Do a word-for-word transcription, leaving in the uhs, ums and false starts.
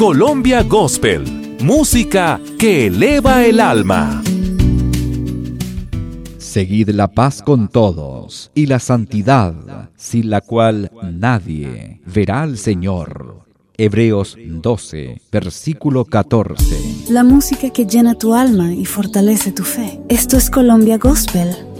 Colombia Gospel, música que eleva el alma. Seguid la paz con todos y la santidad, sin la cual nadie verá al Señor. Hebreos doce, versículo catorce. La música que llena tu alma y fortalece tu fe. Esto es Colombia Gospel